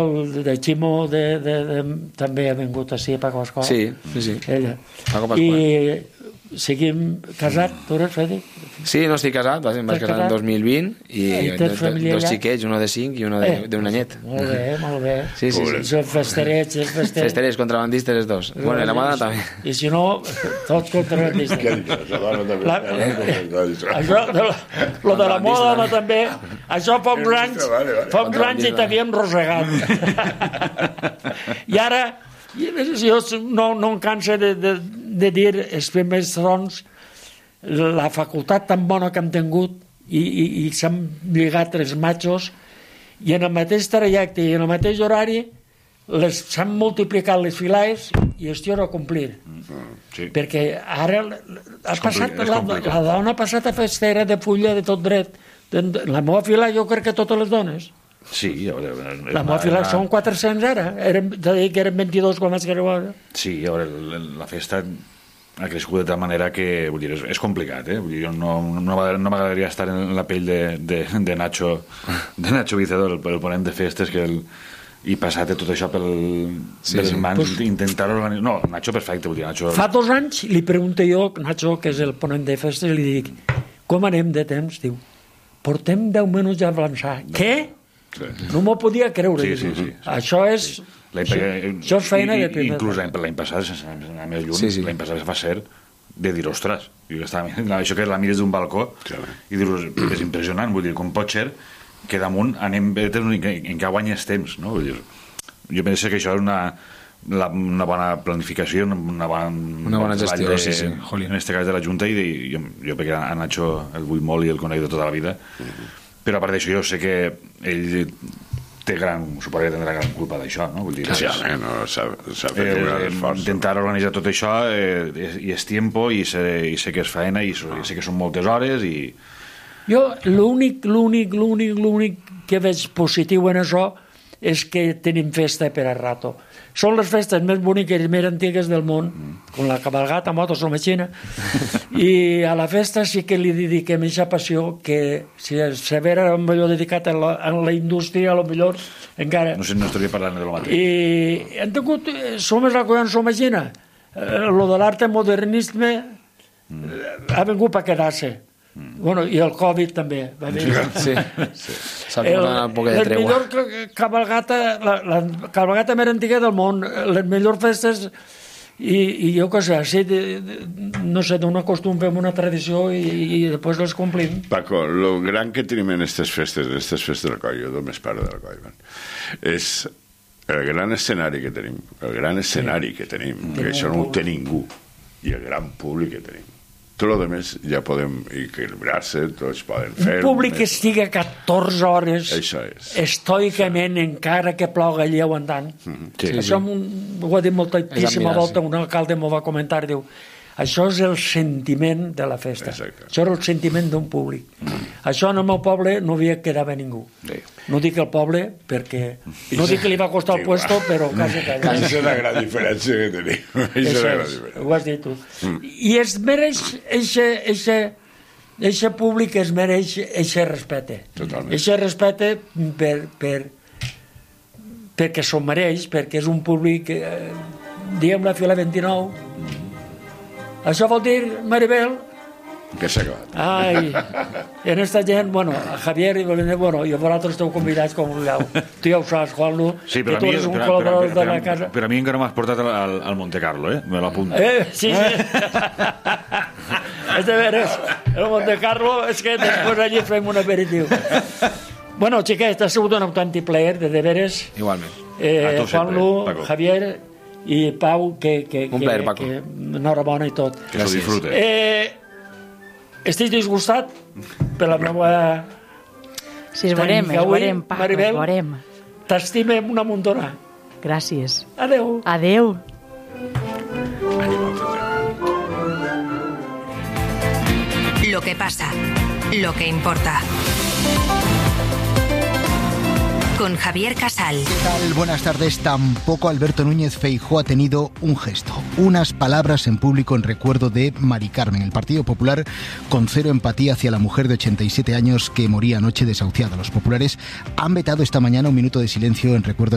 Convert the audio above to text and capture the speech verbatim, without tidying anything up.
el de Ximo de, de, de, també ha vingut així a Paco Pasqual. Sí, sí, sí. Ella. Paco Pasqual. I seguim casat, tu eres, Fede? Sí, no estic casat, vaig casar casat? en dos mil vint i I tens família dos allà? xiquets, uno de cinc i uno de, Eh, de un anyet. Molt bé, molt bé. Sí, sí, sí. Són festerets, és fester... Festerets, contrabandistes, els dos. Bueno, i la moda també. I si no, tots contrabandistes. Què dius? La dona també. La... Això, de la, lo de la moda no, també, això fa uns anys, fa uns anys i t'havíem rosegat. I ara, jo no, no em canso de, de, de dir els primers trons, la facultat tan bona que hem tingut i, i, i s'han lligat els matxos i en el mateix trajecte i en el mateix horari s'han multiplicat les files i es tira a complir. Sí. Perquè ara ha passat, la, la dona ha passat a festera de fulla de tot dret. La meva fila jo crec que totes les dones. Sí, la meva fila són quatre-cents ara. Eren, que eren vint-i-dos quan vaig gravar. Sí, a veure, la festa ha crescut de tal manera que vull dir, és, és complicat, eh? Vull dir, jo no, no, no m'agradaria estar en la pell de, de, de Nacho de Nacho Vicedo, el, el ponent de festes que el, i passar-te tot això pel, sí, per les mans, sí. Pues, intentar organitzar... No, Nacho perfecte, vull dir, Nacho... Fa dos anys li pregunto jo, Nacho, que és el ponent de festes, i li dic, com anem de temps? Diu, portem deu minuts a avançar. No. Què? Sí. No m'ho podia creure. Sí, sí, sí, sí. Això és... Sí. Això, això és feina de primer. Inclús l'any passat, sense anar més lluny, sí, sí. L'any passat va ser de dir, ostres, estava, això que la mires d'un balcó, claro. I dir-vos, és impressionant, vull dir, com pot ser que damunt anem en què guanyes temps, no? Vull dir, jo penso que això és una, la, una bona planificació, una bona, una bona gestió, de, sí, sí. En aquest cas de la Junta, i de, jo, jo perquè a Nacho el vull molt i el conec de tota la vida, mm-hmm. Però a part d'això jo sé que ell té gran, suposo que tindrà gran culpa d'això, no? Vull dir, sí, és, eh, no, s'ha, s'ha fet un gran esforç. Intentar organitzar tot això eh, i és tiempo i sé, i sé que és feina i, so, i sé que són moltes hores i... Jo l'únic, l'únic, l'únic, l'únic que veig positiu en això és que tenim festa per a rato. Són les festes més boniques i més antigues del món, mm. com la cabalgata, motos o machina, i a la festa sí que li dediquem aquesta passió que si s'haguera millor dedicat a la, a la indústria, a lo millor encara... No sé, no estaria parlant de lo mateix. I hem tingut, som els acollants o machina, lo de l'arte modernisme mm. ha vingut per quedar-se. Mm. Bueno, i el Covid també va venir. Sí, sí. S'ha donat un poc de tregua. La millor cabalgata, la, la cabalgata més antiga del món, les millors festes, i, i jo què sé, així de, de, no sé, d'una costum fem una tradició i, i després les complim. Paco, el gran que tenim en aquestes festes, en aquestes festes del coll, jo només parlo del coll, és el gran escenari que tenim, el gran escenari sí. que tenim, que això no ho té ningú, i el gran públic que tenim. Tot el demés ja podem equilibrar-se, tots poden fer... Un públic que estiga catorze hores estoicament, sí. Encara que ploga allí aguantant. Mm-hmm. Sí, això sí. Ho ha dit moltíssima volta, un alcalde m'ho va comentar, diu, això és el sentiment de la festa. Exacte. Això és el sentiment d'un públic. Mm. Això en el meu poble no havia quedava ningú. Sí. No dic el poble perquè... No dic que li va costar el puesto, però quasi que... Quasi és una gran diferència que tenim. És una gran diferència. Ho has dit tu. Mm. I es mereix eixe públic es mereix eixe respecte. Totalment. Eixe respecte per, per, perquè s'ho mereix, perquè és un públic... Eh, diguem la fila vint-i-nou... Mm. Això vol dir, Maribel... Que s'ha acabat. Ai, en esta gent, bueno, Javier i bueno, i vosaltres esteu convidats com vulgueu. Tu ja ho saps, Juanlu, sí, que tu eres un col·laborador de la casa. Però a mi encara m'has portat al, al Monte Carlo, eh? Me l'apunto. Eh, sí, sí. És de veres, el Monte Carlo és que després allí fem un aperitiu. Bueno, xiquets, ha sigut un autèntic plaer, de de veres. Igualment. Eh, Juanlu, Javier... i Pau, que, que, un plaer, que, que enhorabona i tot. Que s'ho disfrute. Eh, estic disgustat per la meva... Sí, es veurem, es veurem, Paco, Maribel, es veurem. T'estimem una muntona. Gràcies. Adeu. Adeu. Lo que pasa, lo que importa. Con Javier Casal. ¿Qué tal? Buenas tardes. Tampoco Alberto Núñez Feijóo ha tenido un gesto, unas palabras en público en recuerdo de Mari Carmen. El Partido Popular con cero empatía hacia la mujer de ochenta y siete años que moría anoche desahuciada. Los populares han vetado esta mañana un minuto de silencio en recuerdo